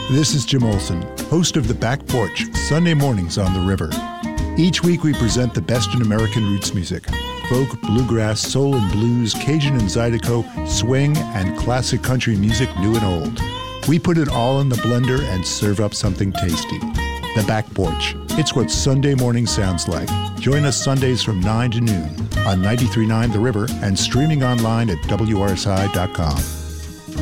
This is Jim Olson, host of The Back Porch, Sunday mornings on the river. Each week we present the best in American roots music. Folk, bluegrass, soul and blues, Cajun and Zydeco, swing, and classic country music new and old. We put it all in the blender and serve up something tasty. The Back Porch. It's what Sunday morning sounds like. Join us Sundays from 9 to noon on 93.9 The River and streaming online at WRSI.com.